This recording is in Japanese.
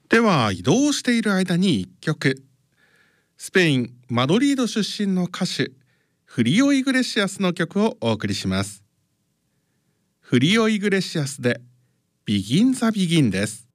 では移動している間に1曲、スペイン・マドリード出身の歌手フリオ・イグレシアスの曲をお送りします。フリオ・イグレシアスでビギン・ザ・ビギンです。